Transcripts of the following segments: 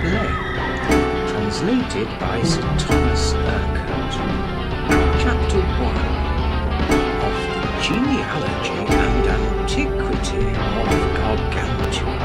Play, translated by Sir Thomas Urquhart. Chapter 1 of the Genealogy and Antiquity of Gargantua.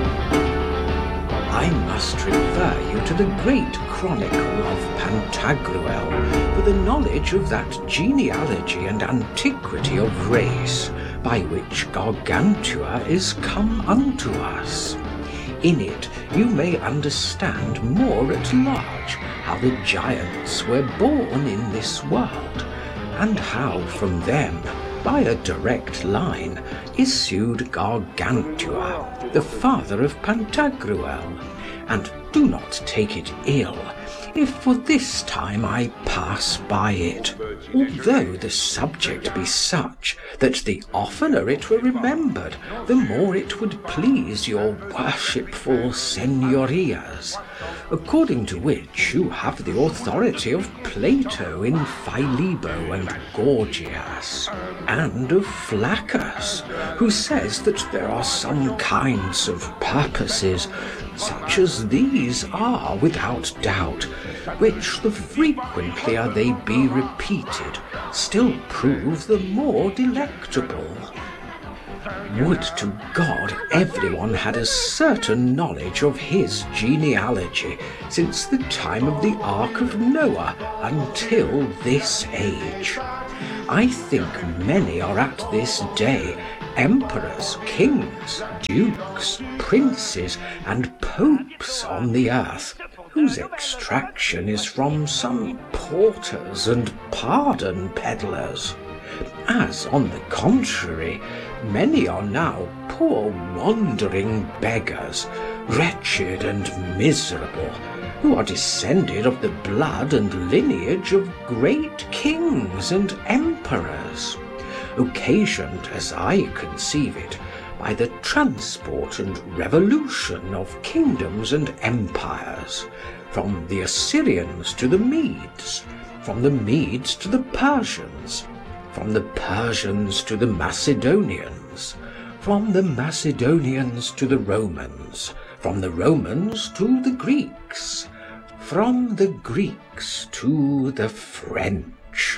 I must refer you to the great chronicle of Pantagruel for the knowledge of that genealogy and antiquity of race by which Gargantua is come unto us. In it you may understand more at large how the giants were born in this world, and how from them, by a direct line, issued Gargantua, the father of Pantagruel. And do not take it ill if for this time I pass by it, although the subject be such that the oftener it were remembered, the more it would please your worshipful seniorias, according to which you have the authority of Plato in Philibo and Gorgias, and of Flaccus, who says that there are some kinds of purposes, such as these are without doubt, which the frequentlier they be repeated, still prove the more delectable. Would to God every one had a certain knowledge of his genealogy since the time of the Ark of Noah until this age. I think many are at this day emperors, kings, dukes, princes, and popes on the earth, whose extraction is from some porters and pardon peddlers; as, on the contrary, many are now poor wandering beggars, wretched and miserable, who are descended of the blood and lineage of great kings and emperors, occasioned, as I conceive it, by the transport and revolution of kingdoms and empires, from the Assyrians to the Medes, from the Medes to the Persians, from the Persians to the Macedonians, from the Macedonians to the Romans, from the Romans to the Greeks, from the Greeks to the French.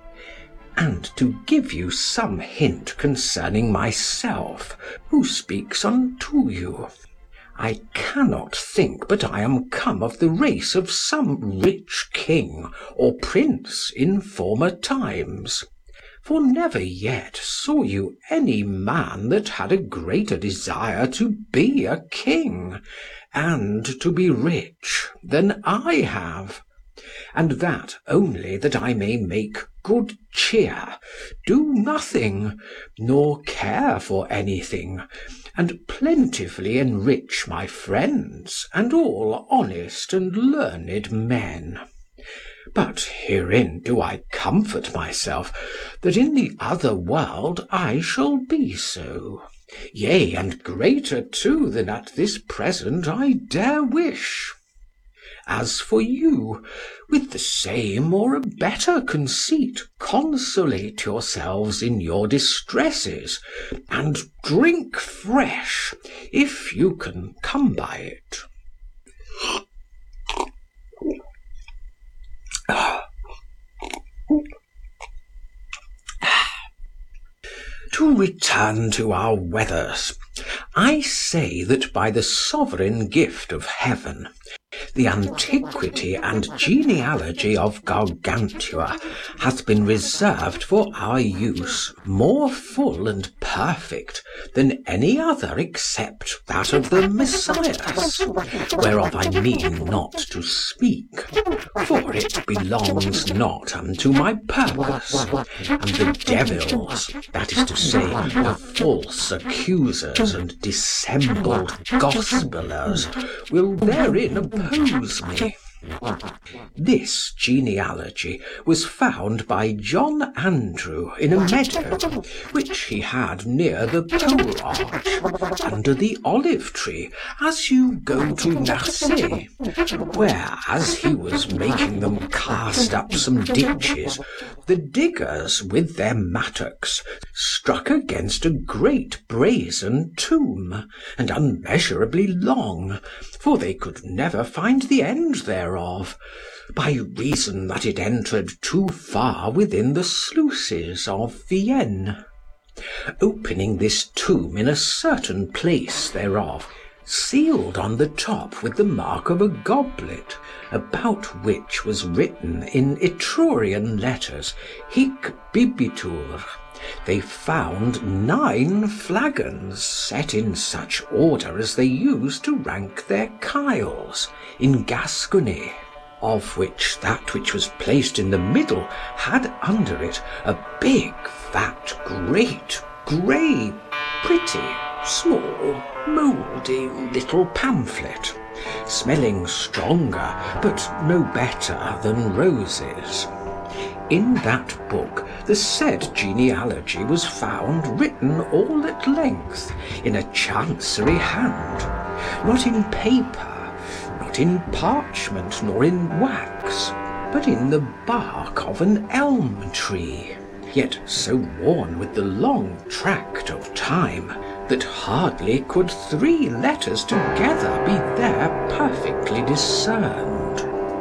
And to give you some hint concerning myself, who speaks unto you, I cannot think but I am come of the race of some rich king or prince in former times. For never yet saw you any man that had a greater desire to be a king, and to be rich, than I have; and that only that I may make good cheer, do nothing, nor care for anything, and plentifully enrich my friends, and all honest and learned men. But herein do I comfort myself, that in the other world I shall be so; yea, and greater too than at this present I dare wish. As for you, with the same or a better conceit consolate yourselves in your distresses, and drink fresh, if you can come by it. To return to our weathers, I say that by the sovereign gift of heaven, the antiquity and genealogy of Gargantua hath been reserved for our use more full and perfect than any other except that of the Messias, whereof I mean not to speak, for it belongs not unto my purpose, and the devils, that is to say, the false accusers and dissembled gospellers, will therein oppose me. This genealogy was found by John Andrew in a meadow, which he had near the Pole Arch, under the olive tree, as you go to Marseilles, where, as he was making them cast up some ditches, the diggers with their mattocks struck against a great brazen tomb, and unmeasurably long, for they could never find the end thereof, by reason that it entered too far within the sluices of Vienne. Opening this tomb in a certain place thereof, sealed on the top with the mark of a goblet, about which was written in Etrurian letters, Hic bibitur, they found 9 flagons set in such order as they used to rank their kiles, in Gascony, of which that which was placed in the middle had under it a big, fat, great, grey, pretty, small, mouldy little pamphlet, smelling stronger, but no better than roses. In that book the said genealogy was found written all at length, in a chancery hand, not in paper, not in parchment, nor in wax, but in the bark of an elm tree, yet so worn with the long tract of time, that hardly could 3 letters together be there perfectly discerned.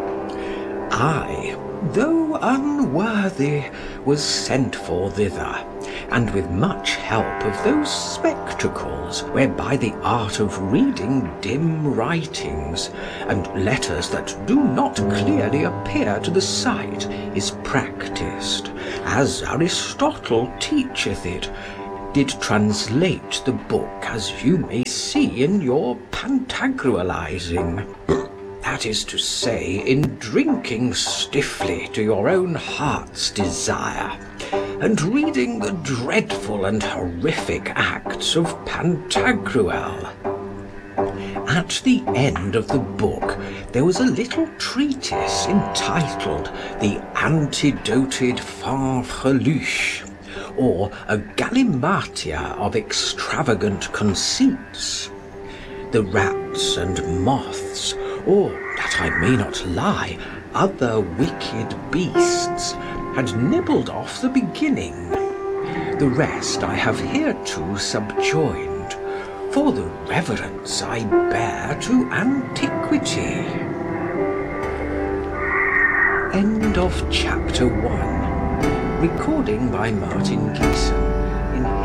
I, though unworthy, was sent for thither, and with much help of those spectacles whereby the art of reading dim writings, and letters that do not clearly appear to the sight, is practised, as Aristotle teacheth it, did translate the book as you may see in your Pantagruelizing. That is to say, in drinking stiffly to your own heart's desire, and reading the dreadful and horrific acts of Pantagruel. At the end of the book there was a little treatise entitled The Antidoted Fanfreluche, or a Galimatia of extravagant conceits. The rats and moths, or, that I may not lie, other wicked beasts, had nibbled off the beginning. The rest I have hereto subjoined, for the reverence I bear to antiquity. End of chapter 1. Recording by Martin Geeson.